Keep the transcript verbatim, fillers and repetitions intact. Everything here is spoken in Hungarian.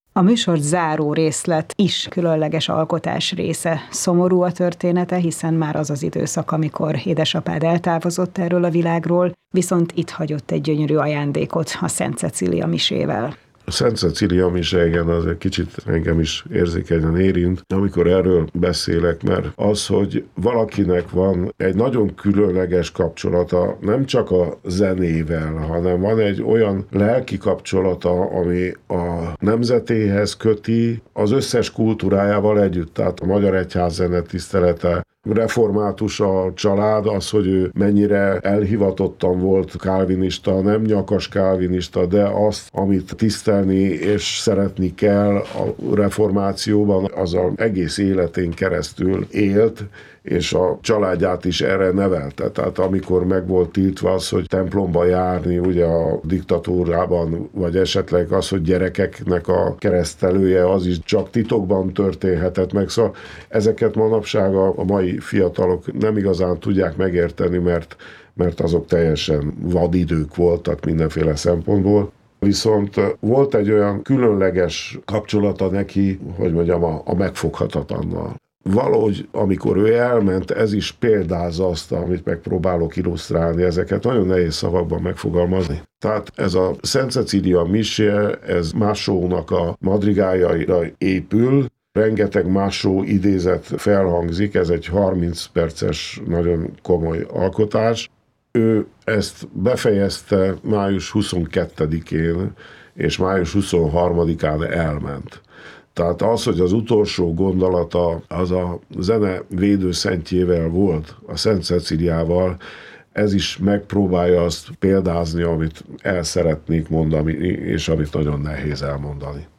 A műsor záró részlet is különleges alkotás része. Szomorú a története, hiszen már az az időszak, amikor édesapád eltávozott erről a világról, viszont itt hagyott egy gyönyörű ajándékot a Szent Cecília misével. A Szent Cecília mise, igen, az egy kicsit engem is érzékenyen érint, amikor erről beszélek, mert az, hogy valakinek van egy nagyon különleges kapcsolata, nem csak a zenével, hanem van egy olyan lelki kapcsolata, ami a nemzetéhez köti az összes kultúrájával együtt, tehát a magyar egyház zene tisztelete, református a család, az, hogy ő mennyire elhivatottan volt kálvinista, nem nyakas kálvinista, de azt, amit tisztelni és szeretni kell a reformációban, az az egész életén keresztül élt, és a családját is erre nevelte. Tehát amikor meg volt tiltva az, hogy templomba járni, ugye a diktatúrában, vagy esetleg az, hogy gyerekeknek a keresztelője, az is csak titokban történhetett meg. Szóval ezeket manapság a mai fiatalok nem igazán tudják megérteni, mert, mert azok teljesen vadidők voltak mindenféle szempontból. Viszont volt egy olyan különleges kapcsolata neki, hogy mondjam, a, a megfoghatatlannal. Valahogy, amikor ő elment, ez is példázza azt, amit megpróbálok illusztrálni, ezeket nagyon nehéz szavakban megfogalmazni. Tehát ez a Szent Cecília misje, ez Massónak a madrigájaira épül, rengeteg Massó idézet felhangzik, ez egy harminc perces, nagyon komoly alkotás. Ő ezt befejezte május huszonkettedikén, és május huszonharmadikán elment. Tehát az, hogy az utolsó gondolata az a zene védőszentjével volt, a Szent Cecíliával, ez is megpróbálja azt példázni, amit el szeretnék mondani, és amit nagyon nehéz elmondani.